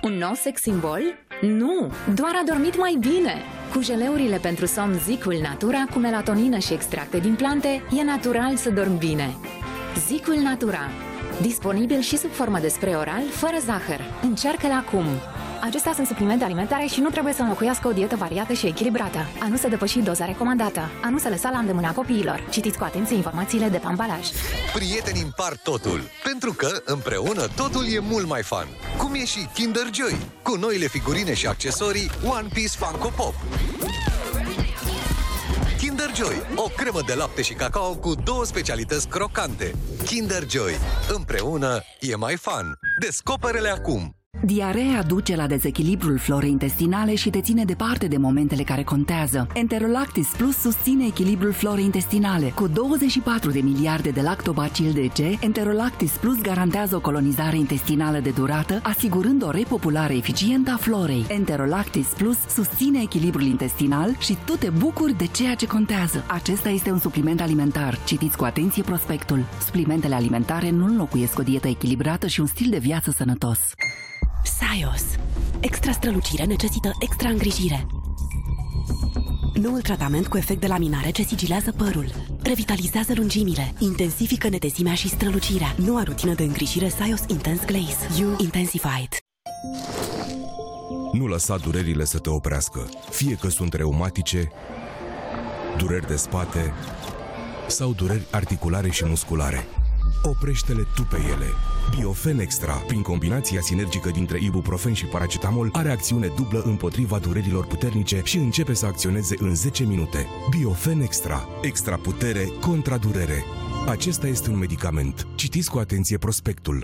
Un nou sex symbol? Nu, doar a dormit mai bine! Cu geleurile pentru somn Zicul Natura, cu melatonină și extracte din plante, e natural să dormi bine. Zicul Natura. Disponibil și sub formă de spray oral, fără zahăr. Încearcă-l acum! Acestea sunt suplimente alimentare și nu trebuie să înlocuiască o dietă variată și echilibrată. A nu se depăși doza recomandată. A nu se lăsa la îndemâna copiilor. Citiți cu atenție informațiile de pe ambalaj. Prietenii împart totul, pentru că împreună totul e mult mai fun. Cum e și Kinder Joy, cu noile figurine și accesorii One Piece Funko Pop. Kinder Joy, o cremă de lapte și cacao cu 2 specialități crocante. Kinder Joy, împreună e mai fun. Descoperă-le acum! Diarea duce la dezechilibrul florei intestinale și te ține departe de momentele care contează. Enterolactis Plus susține echilibrul florei intestinale. Cu 24 de miliarde de lactobacil DC, Enterolactis Plus garantează o colonizare intestinală de durată, asigurând o repopulare eficientă a florei. Enterolactis Plus susține echilibrul intestinal și tu te bucuri de ceea ce contează. Acesta este un supliment alimentar. Citiți cu atenție prospectul. Suplimentele alimentare nu înlocuiesc o dietă echilibrată și un stil de viață sănătos. Saios. Extra strălucire necesită extra îngrijire. Noul tratament cu efect de laminare ce sigilează părul. Revitalizează lungimile. Intensifică netezimea și strălucirea. Noua rutină de îngrijire Saios Intense Glaze. You Intensified. Nu lăsa durerile să te oprească. Fie că sunt reumatice, dureri de spate sau dureri articulare și musculare. Oprește-le tu pe ele. Biofen Extra, prin combinația sinergică dintre ibuprofen și paracetamol, are acțiune dublă împotriva durerilor puternice și începe să acționeze în 10 minute. Biofen Extra. Extra putere contra durere. Acesta este un medicament. Citiți cu atenție prospectul.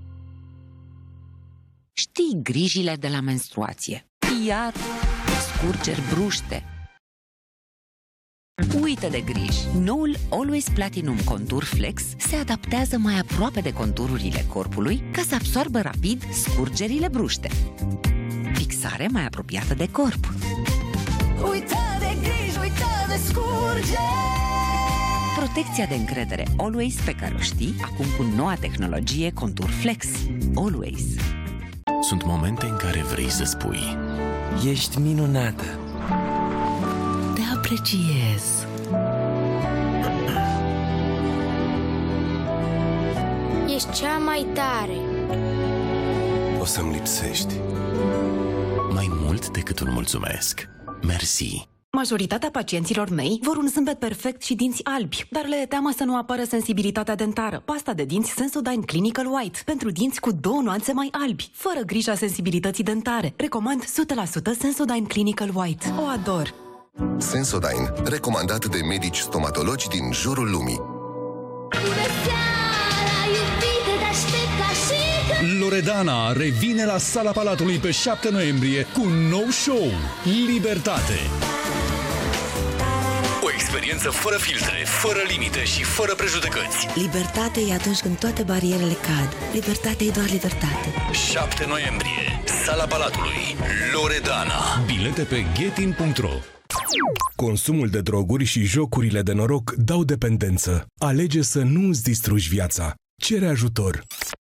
Știi grijile de la menstruație. Iar scurgeri, bruște. Uită de griji! Noul Always Platinum Contour Flex se adaptează mai aproape de contururile corpului ca să absorbă rapid scurgerile bruște. Fixare mai apropiată de corp. Uită de griji, uită de scurgeri! Protecția de încredere Always pe care o știi, acum cu noua tehnologie Contour Flex. Always. Sunt momente în care vrei să spui: ești minunată! Te apreciez. Ești cea mai tare. O să-mi lipsești. Mai mult decât un mulțumesc. Mersi. Majoritatea pacienților mei vor un zâmbet perfect și dinți albi, dar le e teamă să nu apară sensibilitatea dentară. Pasta de dinți Sensodyne Clinical White, pentru dinți cu 2 nuanțe mai albi, fără grija sensibilității dentare. Recomand 100% Sensodyne Clinical White. O ador! Sensodyne, recomandat de medici stomatologi din jurul lumii. Bună seara, iubite, te-aștept ca și când... Loredana revine la Sala Palatului pe 7 noiembrie cu un nou show, Libertate. O experiență fără filtre, fără limite și fără prejudecăți. Libertate e atunci când toate barierele cad. Libertate e doar libertate. 7 noiembrie, Sala Palatului, Loredana. Bilete pe getin.ro. Consumul de droguri și jocurile de noroc dau dependență. Alege să nu îți distrugi viața. Cere ajutor.